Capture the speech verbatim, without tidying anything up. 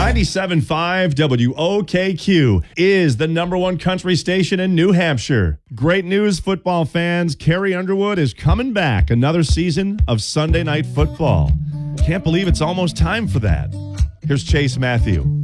ninety-seven point five W O K Q is the number one country station in New Hampshire. Great news, football fans. Carrie Underwood is coming back. Another season of Sunday Night Football. Can't believe it's almost time for that. Here's Chase Matthew.